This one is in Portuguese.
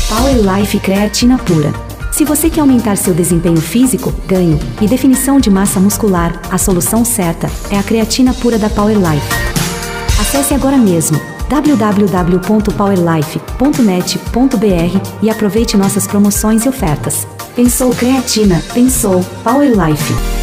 Power Life Creatina Pura. Se você quer aumentar seu desempenho físico, ganho e definição de massa muscular, a solução certa é a creatina pura da Power Life. Acesse agora mesmo www.powerlife.net.br e aproveite nossas promoções e ofertas. Pensou creatina, pensou Power Life.